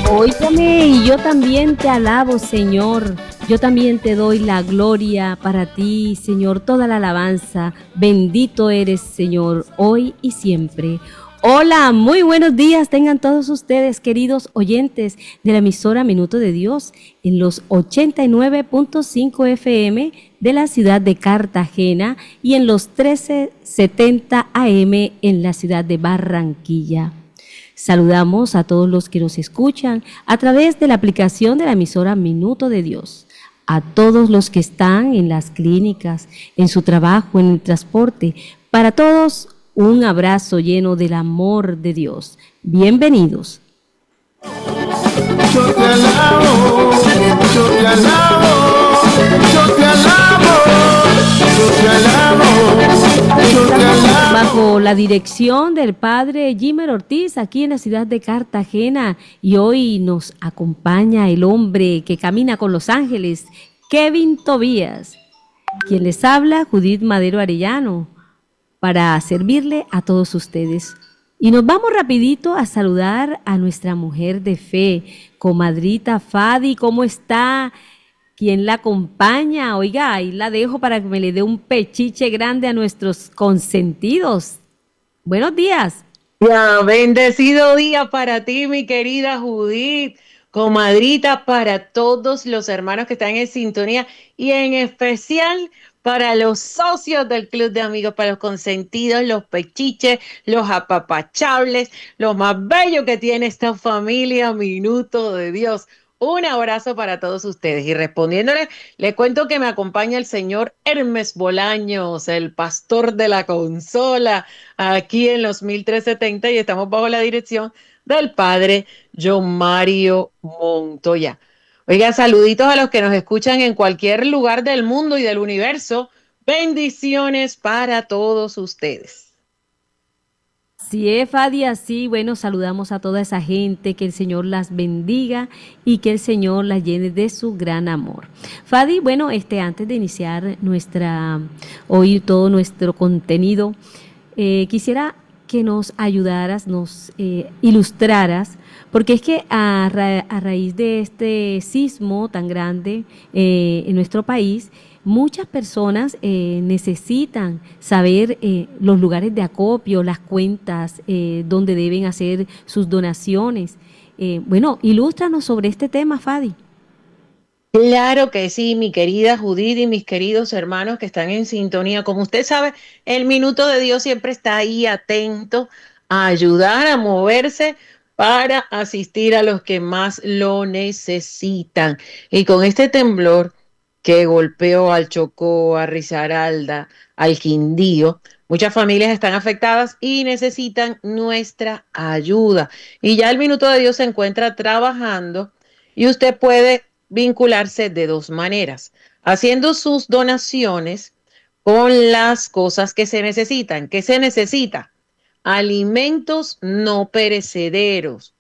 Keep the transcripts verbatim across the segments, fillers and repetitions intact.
Óigame, y yo también te alabo, Señor. Yo también te doy la gloria para ti, Señor, toda la alabanza. Bendito eres, Señor, hoy y siempre. Hola, muy buenos días tengan todos ustedes, queridos oyentes de la emisora Minuto de Dios, en los ochenta y nueve punto cinco F M de la ciudad de Cartagena y en los trece setenta A M en la ciudad de Barranquilla. Saludamos a todos los que nos escuchan a través de la aplicación de la emisora Minuto de Dios, a todos los que están en las clínicas, en su trabajo, en el transporte. Para todos, un abrazo lleno del amor de Dios. Bienvenidos. Yo te alabo, yo te alabo, yo te alabo, yo te alabo, yo te alabo. Bajo la dirección del padre Jimmer Ortiz, aquí en la ciudad de Cartagena, y hoy nos acompaña el hombre que camina con los ángeles, Kevin Tobías, quien les habla, Judith Madero Arellano, para servirle a todos ustedes. Y nos vamos rapidito a saludar a nuestra mujer de fe, comadrita Fadi. ¿Cómo está? ¿Quién la acompaña? Oiga, ahí la dejo para que me le dé un pechiche grande a nuestros consentidos. Buenos días. Ya, bendecido día para ti, mi querida Judith, comadrita, para todos los hermanos que están en sintonía y en especial para los socios del Club de Amigos, para los consentidos, los pechiches, los apapachables, lo más bello que tiene esta familia Minuto de Dios. Un abrazo para todos ustedes. Y respondiéndole, le cuento que me acompaña el señor Hermes Bolaños, el pastor de la consola, aquí en los mil trescientos setenta, y estamos bajo la dirección del padre John Mario Montoya. Oiga, saluditos a los que nos escuchan en cualquier lugar del mundo y del universo. Bendiciones para todos ustedes. Si es Fadi, así, bueno, saludamos a toda esa gente, que el Señor las bendiga y que el Señor las llene de su gran amor. Fadi, bueno, este, antes de iniciar nuestra, hoy todo nuestro contenido, eh, quisiera que nos ayudaras, nos eh, ilustraras, porque es que a, ra a raíz de este sismo tan grande eh, en nuestro país, muchas personas eh, necesitan saber eh, los lugares de acopio, las cuentas, eh, donde deben hacer sus donaciones. Eh, bueno, ilústranos sobre este tema, Fadi. Claro que sí, mi querida Judith y mis queridos hermanos que están en sintonía. Como usted sabe, el Minuto de Dios siempre está ahí atento a ayudar a moverse para asistir a los que más lo necesitan. Y con este temblor que golpeó al Chocó, a Risaralda, al Quindío, muchas familias están afectadas y necesitan nuestra ayuda. Y ya el Minuto de Dios se encuentra trabajando y usted puede vincularse de dos maneras: haciendo sus donaciones con las cosas que se necesitan. ¿Qué se necesita? Alimentos no perecederos,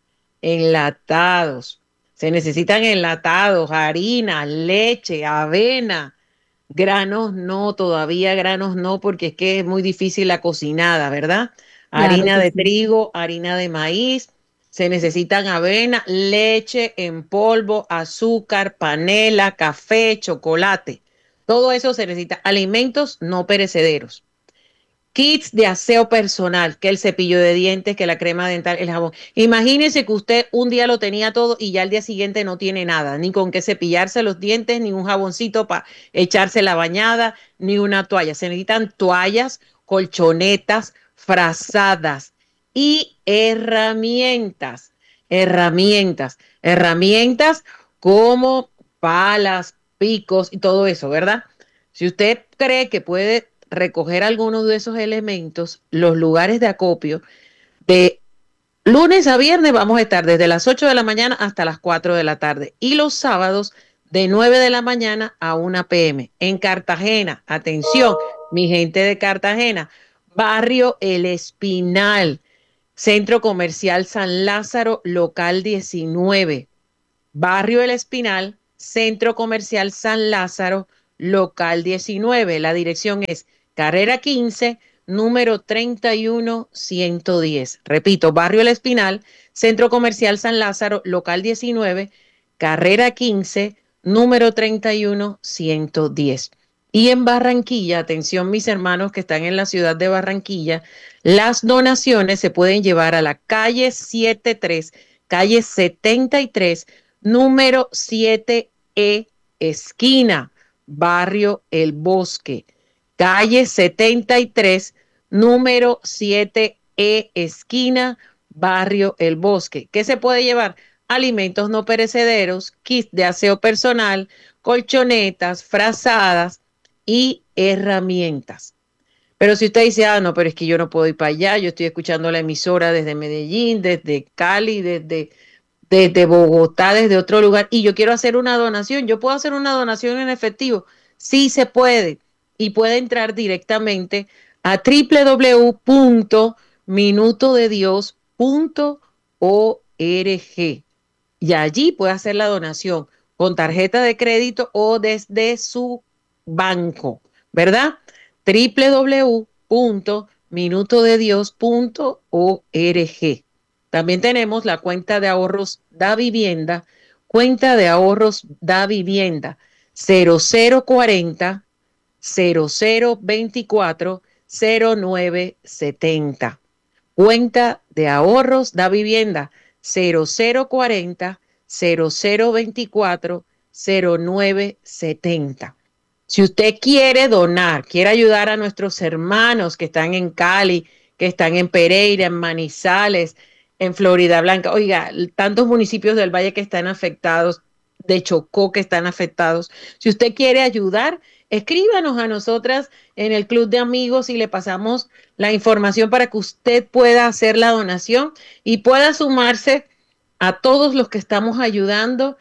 enlatados. Se necesitan enlatados, harina, leche, avena, granos no, todavía granos no, porque es que es muy difícil la cocinada, ¿verdad? Claro Harina que de sí. trigo, harina de maíz. Se necesitan avena, leche en polvo, azúcar, panela, café, chocolate. Todo eso se necesita. Alimentos no perecederos. Kits de aseo personal, que el cepillo de dientes, que la crema dental, el jabón. Imagínese que usted un día lo tenía todo y ya al día siguiente no tiene nada, ni con qué cepillarse los dientes, ni un jaboncito para echarse la bañada, ni una toalla. Se necesitan toallas, colchonetas, frazadas y herramientas. Herramientas. Herramientas como palas, picos y todo eso, ¿verdad? Si usted cree que puede recoger algunos de esos elementos, los lugares de acopio, de lunes a viernes vamos a estar desde las ocho de la mañana hasta las cuatro de la tarde, y los sábados de nueve de la mañana a una p m En Cartagena, atención, mi gente de Cartagena, barrio El Espinal, Centro Comercial San Lázaro, local diecinueve. Barrio El Espinal, Centro Comercial San Lázaro, local diecinueve. La dirección es Carrera quince, número treinta y uno ciento diez. Repito, Barrio El Espinal, Centro Comercial San Lázaro, local diecinueve, carrera quince, número treinta y uno ciento diez. Y en Barranquilla, atención mis hermanos que están en la ciudad de Barranquilla, las donaciones se pueden llevar a la calle setenta y tres, calle setenta y tres, número siete E, esquina, Barrio El Bosque. Calle setenta y tres, número siete E, esquina, Barrio El Bosque. ¿Qué se puede llevar? Alimentos no perecederos, kits de aseo personal, colchonetas, frazadas y herramientas. Pero si usted dice, ah, no, pero es que yo no puedo ir para allá, yo estoy escuchando la emisora desde Medellín, desde Cali, desde, desde Bogotá, desde otro lugar, y yo quiero hacer una donación, ¿yo puedo hacer una donación en efectivo? Sí se puede, y puede entrar directamente a doble u doble u doble u punto minuto de dios punto org y allí puede hacer la donación con tarjeta de crédito o desde su banco, ¿verdad? doble u doble u doble u punto minuto de dios punto org. También tenemos la cuenta de ahorros Da Vivienda, cuenta de ahorros Da Vivienda cero cero cuarenta, cero cero veinticuatro, cero nueve setenta. Cuenta de ahorros Da Vivienda cero cero cuarenta, cero cero veinticuatro, cero nueve setenta. Si usted quiere donar, quiere ayudar a nuestros hermanos que están en Cali, que están en Pereira, en Manizales, en Florida Blanca, oiga, tantos municipios del Valle que están afectados, de Chocó que están afectados. Si usted quiere ayudar, escríbanos a nosotras en el Club de Amigos y le pasamos la información para que usted pueda hacer la donación y pueda sumarse a todos los que estamos ayudando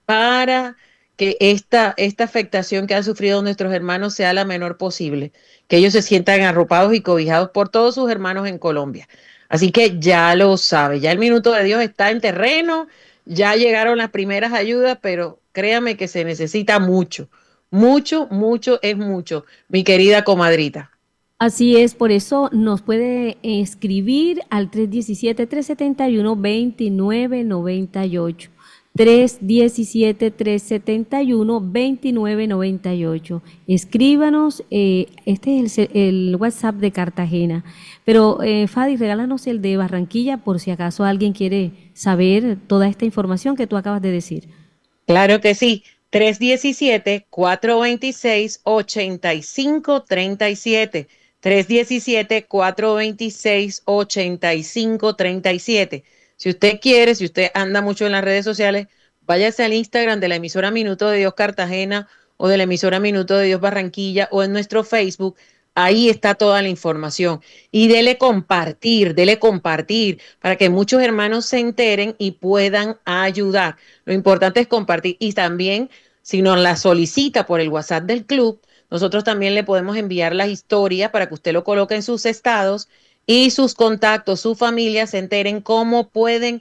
para que esta, esta afectación que han sufrido nuestros hermanos sea la menor posible, que ellos se sientan arropados y cobijados por todos sus hermanos en Colombia. Así que ya lo sabe, ya el minuto de Dios está en terreno, ya llegaron las primeras ayudas, pero créame que se necesita mucho, mucho, mucho es mucho, mi querida comadrita. Así es, por eso nos puede escribir al tres uno siete, tres siete uno, dos nueve nueve ocho. tres uno siete, tres siete uno, dos nueve nueve ocho. Escríbanos, eh, este es el, el WhatsApp de Cartagena. Pero, eh, Fadi, regálanos el de Barranquilla por si acaso alguien quiere saber toda esta información que tú acabas de decir. Claro que sí. tres uno siete, cuatro dos seis, ocho cinco tres siete. tres uno siete, cuatro dos seis, ocho cinco tres siete. Si usted quiere, si usted anda mucho en las redes sociales, váyase al Instagram de la emisora Minuto de Dios Cartagena o de la emisora Minuto de Dios Barranquilla o en nuestro Facebook. Ahí está toda la información. Y dele compartir, dele compartir para que muchos hermanos se enteren y puedan ayudar. Lo importante es compartir. Y también, si nos la solicita por el WhatsApp del club, nosotros también le podemos enviar las historias para que usted lo coloque en sus estados y sus contactos, su familia se enteren cómo pueden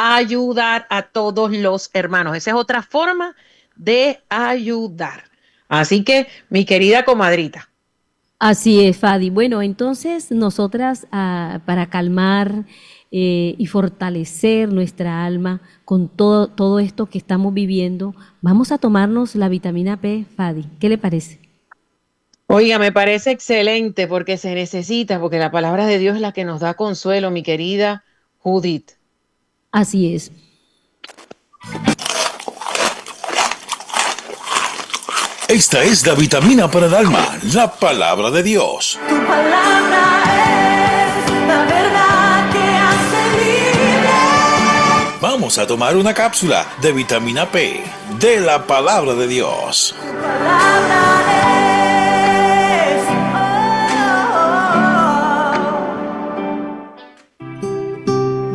ayudar a todos los hermanos. Esa es otra forma de ayudar. Así que, mi querida comadrita. Así es, Fadi. Bueno, entonces nosotras ah, para calmar eh, y fortalecer nuestra alma con todo, todo esto que estamos viviendo, vamos a tomarnos la vitamina P, Fadi. ¿Qué le parece? Oiga, me parece excelente porque se necesita, porque la palabra de Dios es la que nos da consuelo, mi querida Judith. Así es. Esta es la vitamina para el alma, la palabra de Dios. Tu palabra es la verdad que hace libre. Vamos a tomar una cápsula de vitamina P de la palabra de Dios. Tu palabra es, oh,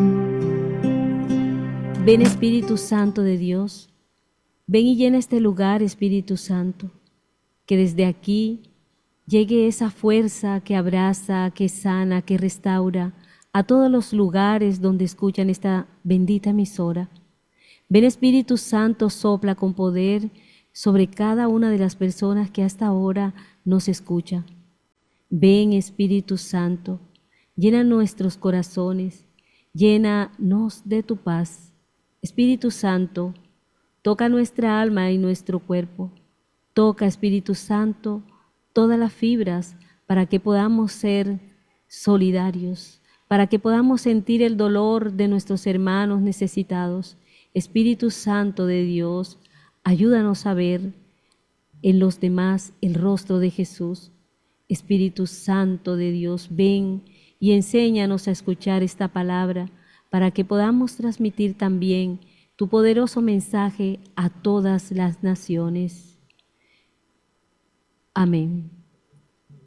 oh, oh. Ven Espíritu Santo de Dios. Ven y llena este lugar, Espíritu Santo, que desde aquí llegue esa fuerza que abraza, que sana, que restaura a todos los lugares donde escuchan esta bendita emisora. Ven Espíritu Santo, sopla con poder sobre cada una de las personas que hasta ahora nos escucha. Ven, Espíritu Santo, llena nuestros corazones, llénanos de tu paz. Espíritu Santo, toca nuestra alma y nuestro cuerpo. Toca, Espíritu Santo, todas las fibras para que podamos ser solidarios, para que podamos sentir el dolor de nuestros hermanos necesitados. Espíritu Santo de Dios, ayúdanos a ver en los demás el rostro de Jesús. Espíritu Santo de Dios, ven y enséñanos a escuchar esta palabra para que podamos transmitir también tu poderoso mensaje a todas las naciones. Amén.